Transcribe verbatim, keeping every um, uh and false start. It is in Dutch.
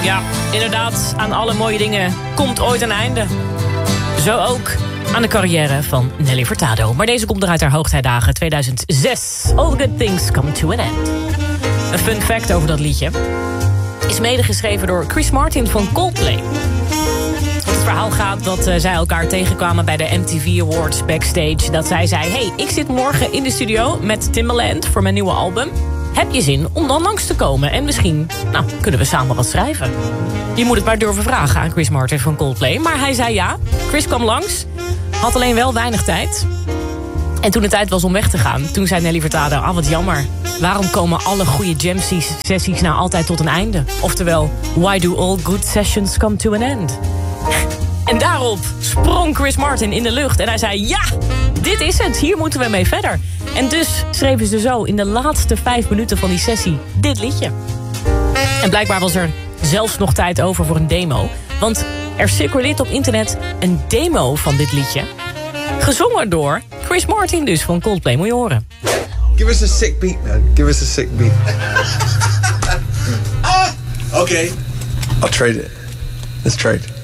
Ja, inderdaad, aan alle mooie dingen komt ooit een einde. Zo ook aan de carrière van Nelly Furtado. Maar deze komt er uit haar hoogtijdagen tweeduizend zes. All good things come to an end. Een fun fact over dat liedje is medegeschreven door Chris Martin van Coldplay. Het verhaal gaat dat uh, zij elkaar tegenkwamen bij de M T V Awards backstage. Dat zij zei, hey, ik zit morgen in de studio met Timbaland voor mijn nieuwe album. Heb je zin om dan langs te komen? En misschien, nou, kunnen we samen wat schrijven. Je moet het maar durven vragen aan Chris Martin van Coldplay. Maar hij zei ja. Chris kwam langs. Had alleen wel weinig tijd. En toen het tijd was om weg te gaan, toen zei Nelly Furtado, ah, wat jammer. Waarom komen alle goede jam-sessies nou altijd tot een einde? Oftewel, why do all good sessions come to an end? En daarop sprong Chris Martin in de lucht. En hij zei, ja, dit is het. Hier moeten we mee verder. En dus schreven ze zo in de laatste vijf minuten van die sessie dit liedje. En blijkbaar was er zelfs nog tijd over voor een demo. Want er circuleert op internet een demo van dit liedje. Gezongen door Chris Martin dus van Coldplay. Moet je horen. Give us a sick beat, man. Give us a sick beat. Okay. I'll trade it. Let's trade.